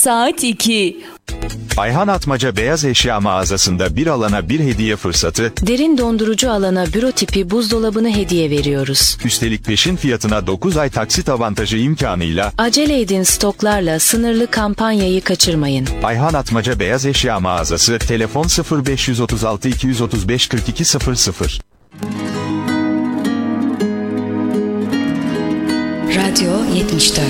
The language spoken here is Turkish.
Saat 2. Ayhan Atmaca Beyaz Eşya mağazasında bir alana bir hediye fırsatı. Derin dondurucu alana büro tipi buzdolabını hediye veriyoruz. Üstelik peşin fiyatına 9 ay taksit avantajı imkanıyla. Acele edin, stoklarla sınırlı kampanyayı kaçırmayın. Ayhan Atmaca Beyaz Eşya mağazası, telefon 0536 235 4200. Radyo 74.